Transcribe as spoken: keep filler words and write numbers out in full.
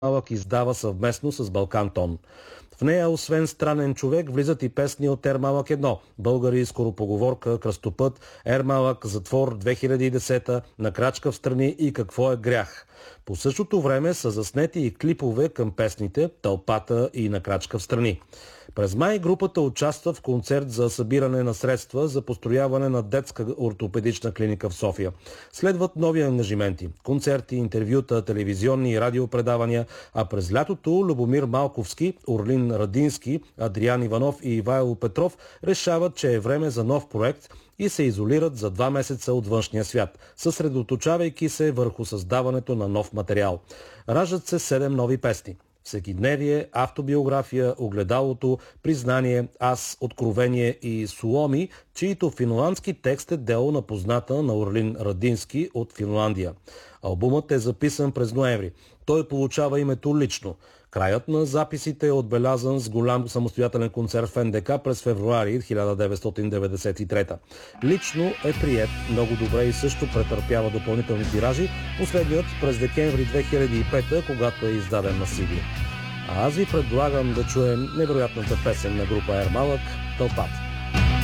Малък издава съвместно с Балкантон. В нея, освен Странен човек, влизат и песни от Ермалък едно, Българи, Скоропоговорка, Кръстопът, Ермалък, Затвор две хиляди и десета, На крачка в страни и Какво е грях. По същото време са заснети и клипове към песните Тълпата и На крачка в страни. През май групата участва в концерт за събиране на средства за построяване на детска ортопедична клиника в София. Следват нови ангажименти – концерти, интервюта, телевизионни и радиопредавания, а през лятото Любомир Малковски, Орлин Радински, Адриан Иванов и Ивайло Петров решават, че е време за нов проект и се изолират за два месеца от външния свят, съсредоточавайки се върху създаването на нов материал. Раждат се седем нови песни. Всекидневие, автобиография, Огледалото, Признание, Аз, Откровение и Суоми, чието финландски текст е дело на позната на Орлин Радински от Финландия. Албумът е записан през ноември. Той получава името Лично. Краят на записите е отбелязан с голям самостоятелен концерт в Ен Де Ка през февруари хиляда деветстотин деветдесет и трета. Лично е приет много добре и също претърпява допълнителни тиражи, последният през декември две хиляди и пета, когато е издаден на Си Ди. А аз ви предлагам да чуем невероятната песен на група Ермалък «Тълпата».